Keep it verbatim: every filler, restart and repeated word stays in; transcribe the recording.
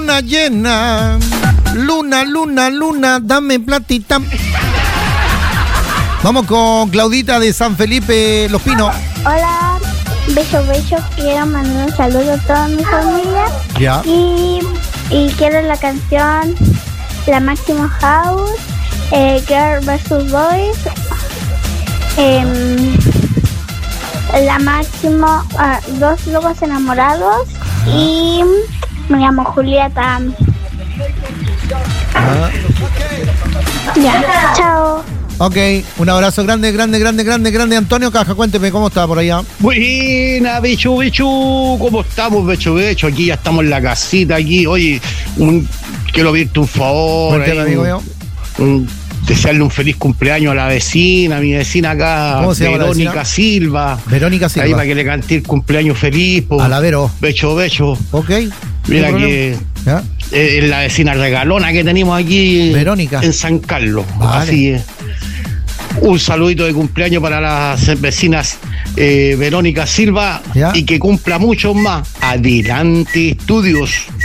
luna llena. Luna, luna, luna, dame platita. Vamos con Claudita de San Felipe, Los Pinos. Hola, beso, beso. Quiero mandar un saludo a toda mi familia. Ya. Y, y quiero la canción La Máximo House, eh, Girl versus Boys, eh, La Máximo, uh, Dos Lobos Enamorados y me llamo Julieta. Ah. Ya, chao. Ok, un abrazo grande, grande, grande, grande, grande. Antonio Caja, cuénteme cómo está por allá. Buena, Becho, Becho, ¿cómo estamos, Becho, Becho? Aquí ya estamos en la casita, aquí, oye, un, quiero pedirte un favor. Cuénteme, ahí, amigo mío. Un, desearle un feliz cumpleaños a la vecina, a mi vecina acá, ¿Cómo se llama la Verónica vecina? Silva. Verónica Silva. Ahí para que le cante el cumpleaños feliz, po. A la Vero. Becho, Becho. Ok. Mira que ¿Ya? es la vecina regalona que tenemos aquí. Verónica. En San Carlos. Vale. Así es. Un saludito de cumpleaños para las vecinas eh, Verónica Silva. ¿Ya? Y que cumpla mucho más. Adelante Estudios.